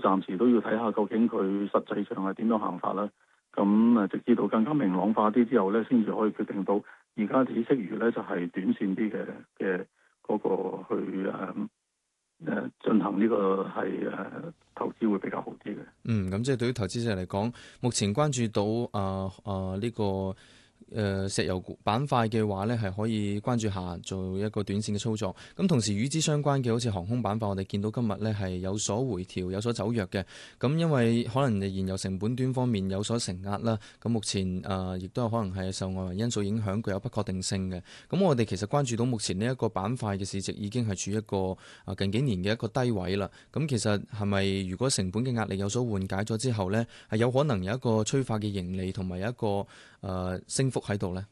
暫時都要睇下究竟佢實際上係點樣行法啦。咁直至到更加明朗化啲之後咧，先至可以決定到而家只適宜咧就係短線啲嘅嗰個去進行呢個係投資會比較好啲嘅。 咁即係對於投資者嚟講，目前關注到呢個石油板塊嘅話呢，係可以關注下做一個短線嘅操作。咁同時與之相關嘅，好似航空板塊，我哋見到今日呢係有所回調、有所走弱嘅。咁因為可能燃油成本端方面有所承壓啦。咁目前亦都有可能係受外圍因素影響，具有不確定性嘅。咁我哋其實關注到目前呢一個板塊嘅市值已經係處於一個近幾年嘅一個低位啦。咁其實係咪如果成本嘅壓力有所緩解咗之後呢，係有可能有一個催化嘅盈利同埋有一個升幅喺度呢？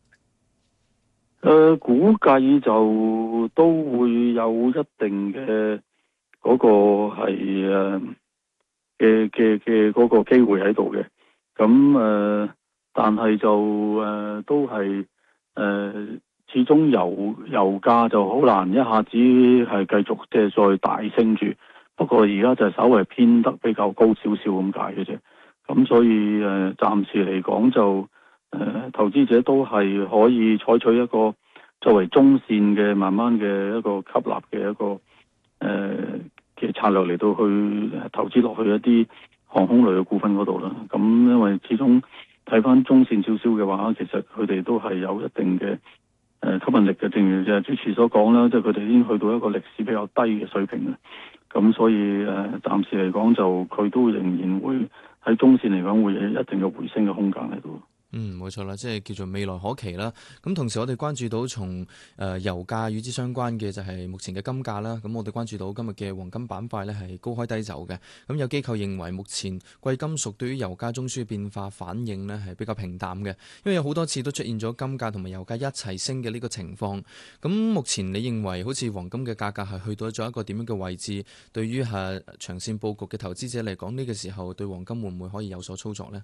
估計就都會有一定嘅嗰個係嘅嗰個機會喺度嘅。咁但係就都係始終油價就好難一下子係繼續即係再大升住。不過而家就稍微偏得比較高少少咁解嘅啫。咁所以暫時嚟講就投資者都係可以採取一個作為中線嘅慢慢嘅一個吸納嘅一個嘅策略嚟到去投資落去一啲航空類嘅股份嗰度啦。咁因為始終睇翻中線少少嘅話，其實佢哋都係有一定嘅吸引力嘅。正如主持所講啦，即係佢哋已經去到一個歷史比較低嘅水平啦。咁所以暫時嚟講就佢都仍然會喺中線嚟講會有一定嘅回升嘅空間喺度。 冇錯啦，即係叫做未來可期啦。咁同時我哋關注到從油價與之相關嘅就係目前嘅金價啦。咁我哋關注到今日嘅黃金板塊呢係高開低走嘅。咁有機構認為目前貴金屬對於油價中樞嘅變化反應呢係比較平淡嘅，因為有好多次都出現咗金價同埋油價一齊升嘅呢個情況。咁目前你認為好似黃金嘅價格係去到咗一個點樣嘅位置？對於長線佈局嘅投資者嚟講，呢個時候對黃金會唔會可以有所操作呢？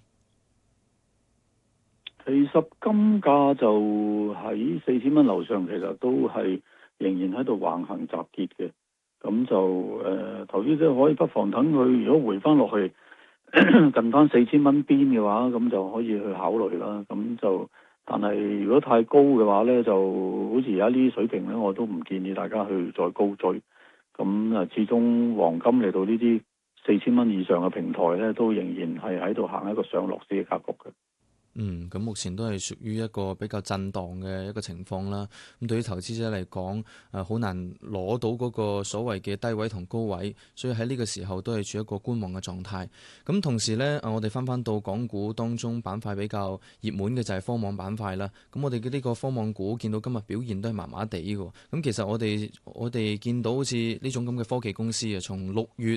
其實金價就喺4000蚊樓上，其實都係仍然喺度橫行集結嘅。咁就投資者可以不妨等佢，如果回翻落去近翻4000蚊邊嘅話，咁就可以去考慮啦。咁就但係如果太高嘅話呢，就好似而家呢啲水平呢，我都唔建議大家去再高追。咁始終黃金嚟到呢啲4000蚊以上嘅平台呢，都仍然係喺度行一個上落市嘅格局嘅。 咁目前都係屬於一個比較震盪嘅一個情況啦。咁對於投資者嚟講，好難攞到嗰個所謂嘅低位同高位，所以喺呢個時候都係處於一個觀望嘅狀態。咁同時呢，我哋翻到港股當中板塊比較熱門嘅就係科網板塊啦。咁我哋嘅呢個科網股見到今日表現都係麻麻地嘅。咁其實我哋見到好似呢種咁嘅科技公司啊，從6月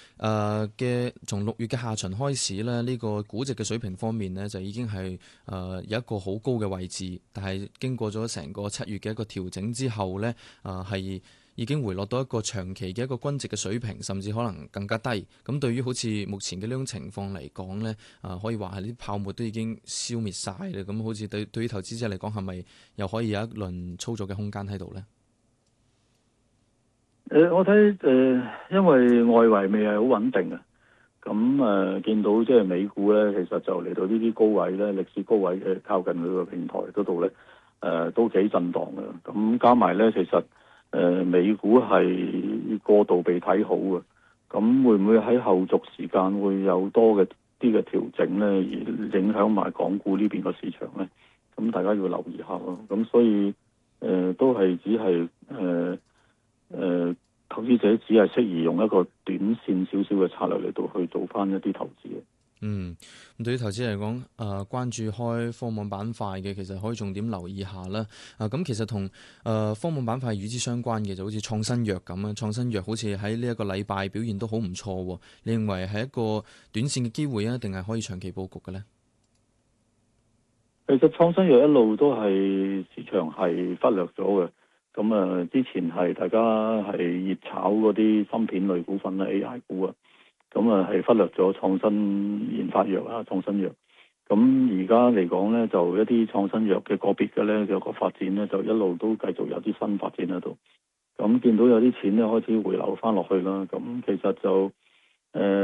嘅下旬開始咧，呢個估值嘅水平方面呢，就已經係有一個好高嘅位置，但係經過咗成個7月嘅一個調整之後呢，係已經回落到一個長期嘅一個均值嘅水平，甚至可能更加低。咁對於好似目前嘅呢種情況嚟講呢，可以話係啲泡沫都已經消滅晒啦。咁好似對於投資者嚟講，係咪又可以有一輪操作嘅空間喺度呢？ 我睇因為外圍未係好穩定啊，咁見到即係美股咧，其實就嚟到呢啲高位咧，歷史高位嘅靠近佢個平台嗰度咧，都幾震盪嘅。咁加埋咧，其實美股係過度被睇好嘅，咁會唔會喺後續時間會有多嘅啲嘅調整咧，而影響埋港股呢邊個市場咧？咁大家要留意下咯。咁所以都係只係投資者只係適宜用一個短線少少嘅策略嚟到去做翻一啲投資嘅。 咁對於投資嚟講，關注開科網板塊嘅，其實可以重點留意下啦。咁其實同科網板塊與之相關嘅，就好似創新藥咁啊。創新藥好似喺呢一個禮拜表現都好唔錯。你認為係一個短線嘅機會啊，定係可以長期佈局嘅呢？ 其實創新藥一路都係市場係忽略咗嘅。咁之前係大家係熱炒嗰啲芯片類股份啦，AI 股啊，咁係忽略咗創新研發藥啊，創新藥。咁而家嚟講咧，就一啲創新藥嘅個別嘅咧有個發展咧，就一路都繼續有啲新發展喺度。咁見到有啲錢咧開始回流翻落去啦。咁其實就